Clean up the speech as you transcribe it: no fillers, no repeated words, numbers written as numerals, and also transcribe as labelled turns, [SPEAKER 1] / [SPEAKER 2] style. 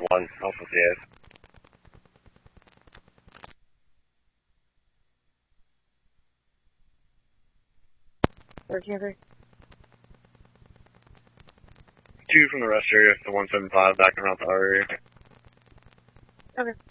[SPEAKER 1] 1, Alpha CS.
[SPEAKER 2] Cancer.
[SPEAKER 1] 2 from the rest area, the 175 back around the R area.
[SPEAKER 2] Okay.